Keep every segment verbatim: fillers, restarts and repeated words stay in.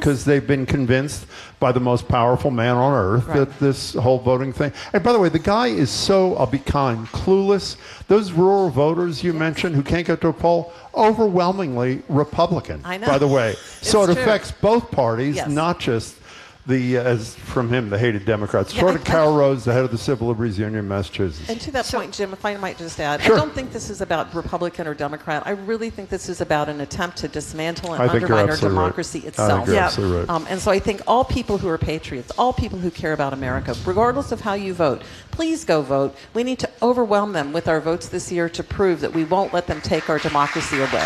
because they've been convinced by the most powerful man on earth right. that this whole voting thing. And by the way, the guy is so, I'll be kind, clueless. Those rural voters you yes. mentioned who can't get to a poll, overwhelmingly Republican, I know. by the way. So it true. affects both parties, yes. not just the, uh, as from him, the hated Democrats. Yeah, Sort I- of Carol Rose, the head of the Civil Liberties Union in Massachusetts. And to that So- point, Jim, if I might just add, Sure. I don't think this is about Republican or Democrat. I really think this is about an attempt to dismantle and I think you're undermine our absolutely right. democracy I think itself. you're Yeah. absolutely right. Um, and so I think all people who are patriots, all people who care about America, regardless of how you vote, please go vote. We need to overwhelm them with our votes this year to prove that we won't let them take our democracy away.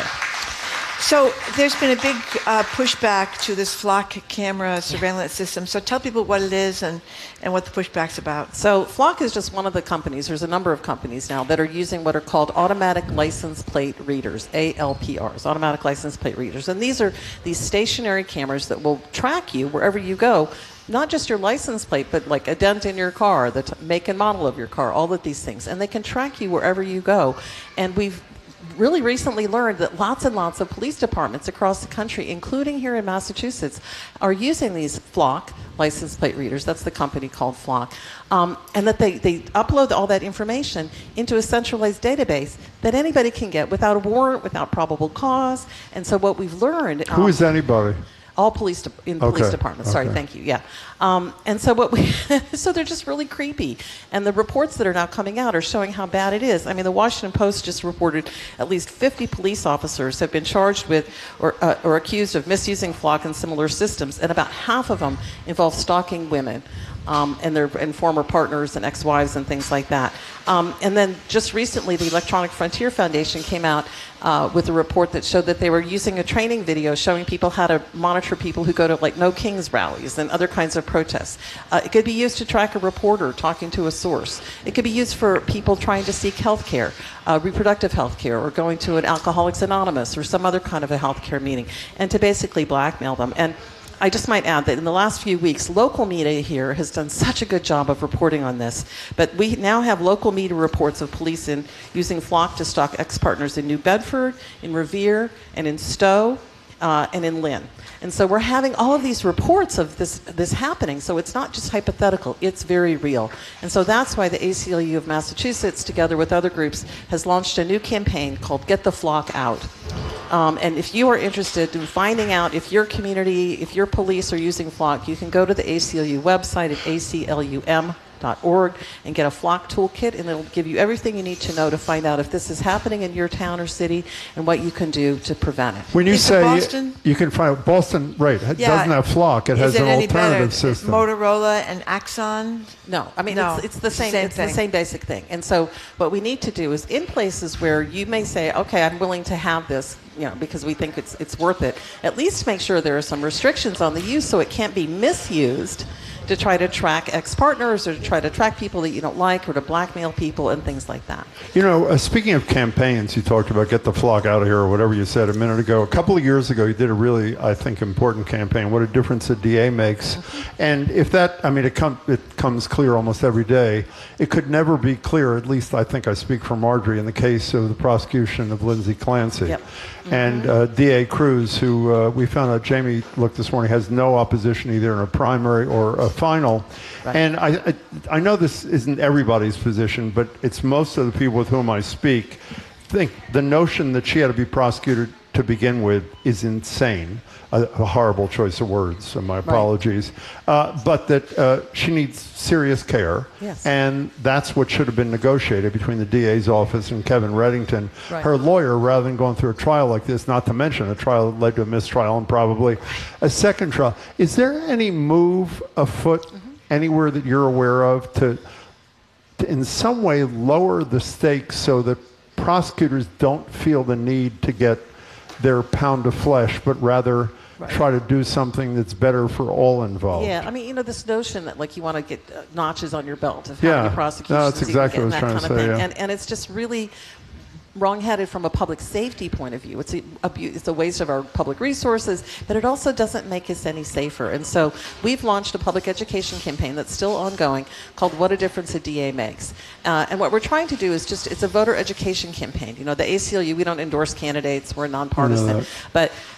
So there's been a big uh, pushback to this flock camera surveillance system. So tell people what it is and, and what the pushback's about. So Flock is just one of the companies. There's a number of companies now that are using what are called automatic license plate readers, A L P Rs, automatic license plate readers. And these are these stationary cameras that will track you wherever you go. Not just your license plate, but like a dent in your car, the t- make and model of your car, all of these things. And they can track you wherever you go. And we've really recently learned that lots and lots of police departments across the country, including here in Massachusetts, are using these Flock license plate readers. That's the company called Flock. Um, and that they, they upload all that information into a centralized database that anybody can get without a warrant, without probable cause. And so what we've learned... Who um, is anybody? All police de- in police Okay, departments. Sorry, okay. thank you. Yeah, um, and so what we so they're just really creepy, and the reports that are now coming out are showing how bad it is. I mean, the Washington Post just reported at least fifty police officers have been charged with or uh, or accused of misusing Flock and similar systems, and about half of them involve stalking women. Um, and their and former partners and ex-wives and things like that. Um, and then just recently, the Electronic Frontier Foundation came out uh, with a report that showed that they were using a training video showing people how to monitor people who go to like No Kings rallies and other kinds of protests. Uh, it could be used to track a reporter talking to a source. It could be used for people trying to seek health care, uh, reproductive health care, or going to an Alcoholics Anonymous or some other kind of a health care meeting, and to basically blackmail them. And I just might add that in the last few weeks, local media here has done such a good job of reporting on this. But we now have local media reports of police in using Flock to stalk ex-partners in New Bedford, in Revere, and in Stowe, uh, and in Lynn. And so we're having all of these reports of this this happening. So it's not just hypothetical, it's very real. And so that's why the A C L U of Massachusetts, together with other groups, has launched a new campaign called Get the Flock Out. Um, and if you are interested in finding out if your community, if your police are using Flock, you can go to the A C L U website at A C L U M dot org and get a Flock toolkit, and it'll give you everything you need to know to find out if this is happening in your town or city and what you can do to prevent it. When you Is it say Boston? you can find Boston, right? It Yeah. doesn't have Flock. It Is has it an any better? alternative system. Motorola and Axon? No, I mean, No, it's, it's the same, same it's thing. the same basic thing. And so what we need to do is in places where you may say, okay, I'm willing to have this, you know, because we think it's it's worth it, at least make sure there are some restrictions on the use so it can't be misused to try to track ex-partners or to try to track people that you don't like or to blackmail people and things like that. You know, uh, speaking of campaigns, you talked about get the flock out of here or whatever you said a minute ago. A couple of years ago, you did a really, I think, important campaign, what a difference a D A makes. Mm-hmm. And if that, I mean, it, com- it comes clear almost every day. It could never be clear, at least I think I speak for Marjorie, in the case of the prosecution of Lindsay Clancy. Yep. Mm-hmm. And uh, D A Cruz, who uh, we found out, Jamie looked this morning, has no opposition either in a primary or a final. Right. And I, I, I know this isn't everybody's position, but it's most of the people with whom I speak think the notion that she had to be prosecuted to begin with is insane. A, a horrible choice of words, so my apologies. Right. Uh, but that uh, she needs serious care. Yes. And that's what should have been negotiated between the D A's office and Kevin Reddington, right. her lawyer, rather than going through a trial like this, not to mention a trial that led to a mistrial and probably a second trial. Is there any move afoot mm-hmm. anywhere that you're aware of to, to in some way lower the stakes so that prosecutors don't feel the need to get their pound of flesh, but rather right. try to do something that's better for all involved? Yeah, I mean, you know, this notion that like you want to get uh, notches on your belt of yeah. how many prosecutions no, that's exactly you what get I and was that trying kind to of say. thing. Yeah. And, and it's just really wrong-headed from a public safety point of view. It's a, abu- it's a waste of our public resources, but it also doesn't make us any safer. And so we've launched a public education campaign that's still ongoing called What a Difference a D A Makes. Uh, and what we're trying to do is just, it's a voter education campaign. You know, the A C L U, we don't endorse candidates, we're nonpartisan. But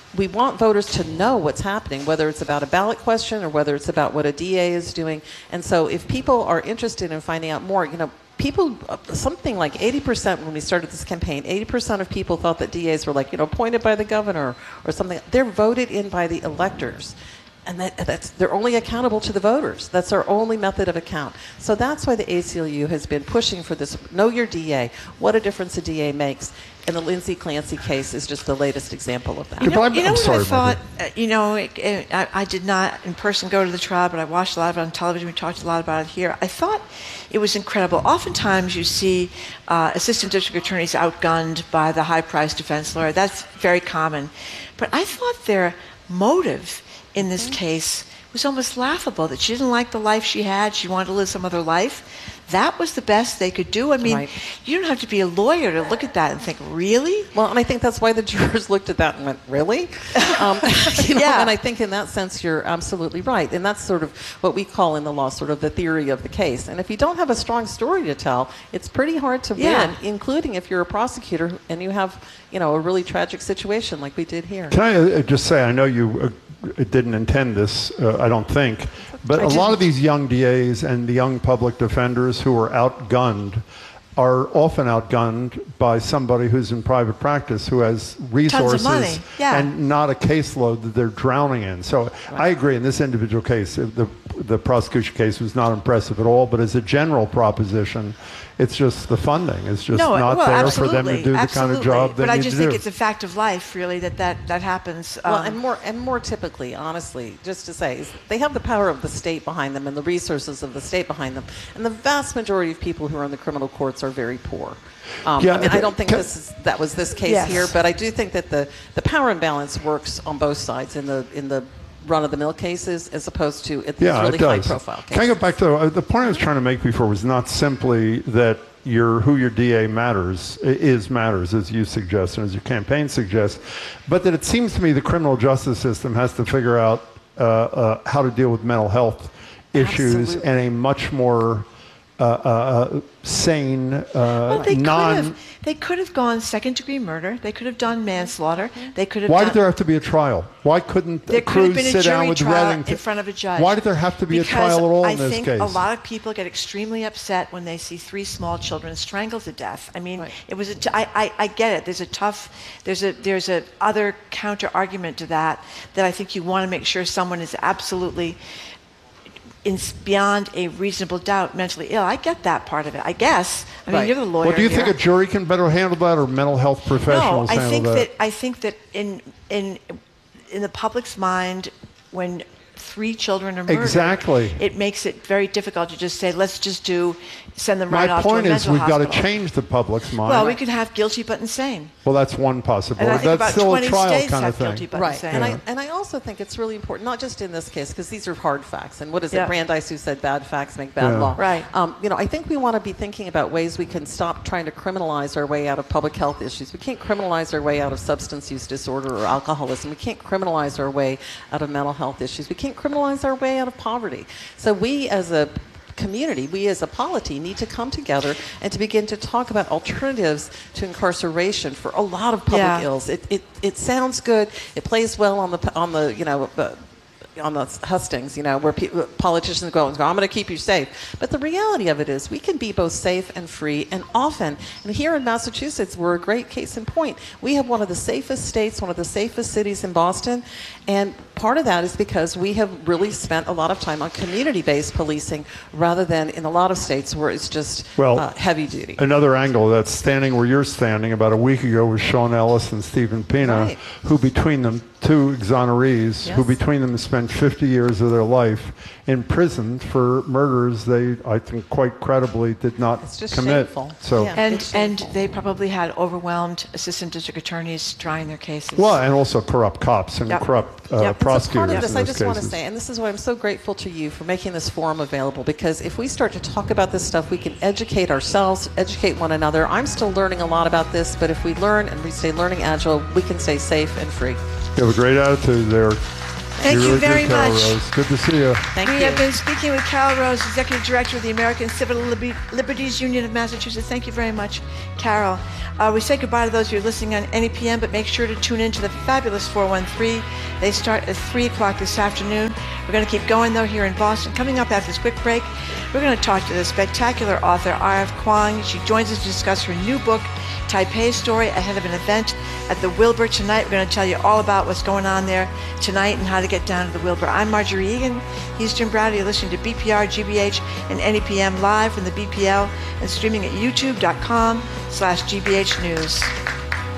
we want voters to know what's happening, whether it's about a ballot question or whether it's about what a D A is doing. And so if people are interested in finding out more, you know, people, something like eighty percent when we started this campaign, eighty percent of people thought that D As were like, you know, appointed by the governor or something. They're voted in by the electors. And that, that's, they're only accountable to the voters. That's our only method of account. So that's why the A C L U has been pushing for this. Know your D A. What a difference a D A makes. And the Lindsay Clancy case is just the latest example of that. You know, I'm- you know I'm what sorry, I thought? Margaret. Uh, you know, it, it, I, I did not in person go to the trial, but I watched a lot of it on television. We talked a lot about it here. I thought it was incredible. Oftentimes you see uh, assistant district attorneys outgunned by the high-priced defense lawyer. That's very common. But I thought their motive in this mm-hmm. case was almost laughable, that she didn't like the life she had. She wanted to live some other life. That was the best they could do. I mean, right. You don't have to be a lawyer to look at that and think, really? Well, and I think that's why the jurors looked at that and went, really? Um, you know, yeah. And I think in that sense, you're absolutely right. And that's sort of what we call in the law sort of the theory of the case. And if you don't have a strong story to tell, it's pretty hard to Yeah. win, including if you're a prosecutor and you have, you know, a really tragic situation like we did here. Can I uh, just say, I know you uh, didn't intend this, uh, I don't think, but I a lot didn't. of these young D As and the young public defenders who are outgunned are often outgunned by somebody who's in private practice who has resources money. Yeah. and not a caseload that they're drowning in. So I agree, in this individual case, the, the prosecution case was not impressive at all, but as a general proposition, it's just the funding is just no, not well, there absolutely, for them to do the absolutely. kind of job they But I need just to think do. it's a fact of life, really, that that, that happens. Um, Well, and more and more typically, honestly, just to say, is they have the power of the state behind them and the resources of the state behind them. And the vast majority of people who are in the criminal courts are very poor. Um, Yeah, I mean, I don't think can- this is, that was this case Yes. here, but I do think that the, the power imbalance works on both sides in the in the run-of-the-mill cases as opposed to at these Yeah, really it does. high-profile cases. Can I go back to uh, the point I was trying to make before was not simply that your who your D A matters i- is matters, as you suggest and as your campaign suggests, but that it seems to me the criminal justice system has to figure out uh, uh, how to deal with mental health issues Absolutely. in a much more uh, uh, sane, uh, well, they non. could have they could have gone second degree murder. They could have done manslaughter. They could have. Why done, did there have to be a trial? Why couldn't There could have Cruz been a sit down jury with trial Reddington in front of a judge. Why did there have to be Because a trial at all I in this think case? a lot of people get extremely upset when they see three small children strangled to death. I mean, Right. it was. A t- I, I, I get it. There's a tough. There's a there's a other counter argument to that that I think you want to make sure someone is absolutely. In, beyond a reasonable doubt, mentally ill. I get that part of it. I guess. I mean, Right. you're the lawyer. Well, do you think here. a jury can better handle that, or mental health No, professionals I handle think that? that I think that in in in the public's mind, when three children are murdered, Exactly. it makes it very difficult to just say, let's just do send them My right off to a point is, mental we've got hospital. to change the public's mind. Well, we could have guilty but insane, Well, that's one and possibility. I think That's about still a twenty trial states kind of have guilty thing. but Right, insane. and I and I also think it's really important, not just in this case, because these are hard facts. And what is Yeah. it, Brandeis, who said bad facts make bad Yeah. law? Right. Um, you know, I think we want to be thinking about ways we can stop trying to criminalize our way out of public health issues. We can't criminalize our way out of substance use disorder or alcoholism. We can't criminalize our way out of mental health issues. We can't criminalize our way out of poverty. So we, as a community, we as a polity need to come together and to begin to talk about alternatives to incarceration for a lot of public Yeah. ills. It, it it sounds good. It plays well on the on the you know. Uh, on the hustings, you know, where pe- politicians go and go, I'm going to keep you safe. But the reality of it is we can be both safe and free, and often, and here in Massachusetts, we're a great case in point. We have one of the safest states, one of the safest cities in Boston, and part of that is because we have really spent a lot of time on community-based policing rather than in a lot of states where it's just Well, uh, heavy duty. Another angle that's standing where you're standing about a week ago was Sean Ellis and Stephen Pina, Right. who between them, two exonerees, who Yes. between them spent fifty years of their life imprisoned for murders they, I think, quite credibly did not It's just commit. shameful. So, Yeah. and It's and shameful. they probably had overwhelmed assistant district attorneys trying their cases. well, and also corrupt cops and Yep. corrupt uh, Yep. So prosecutors part of this, in I those just cases. want to say, and this is why I'm so grateful to you for making this forum available, because if we start to talk about this stuff, we can educate ourselves, educate one another. I'm still learning a lot about this, but if we learn and we stay learning agile, we can stay safe and free. You have a great attitude there. Thank you you really very did, Carol much. Rose. Good to see you. Thank we you. have been speaking with Carol Rose, Executive Director of the American Civil Liber- Liberties Union of Massachusetts. Thank you very much, Carol. Uh, we say goodbye to those of you listening on N E P M, but make sure to tune in to the fabulous four one three. They start at three o'clock this afternoon. We're going to keep going, though, here in Boston. Coming up after this quick break, we're going to talk to the spectacular author, R F Kuang. She joins us to discuss her new book, Taipei Story, ahead of an event at the Wilbur tonight. We're going to tell you all about what's going on there tonight and how to get down to the Wilbur. I'm Marjorie Egan. He's Jim Browder. You're listening to B P R, G B H, and N E P M live from the B P L and streaming at youtube dot com slash G B H News.